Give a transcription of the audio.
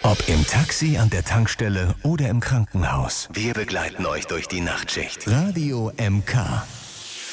Ob im Taxi, an der Tankstelle oder im Krankenhaus. Wir begleiten euch durch die Nachtschicht. Radio MK.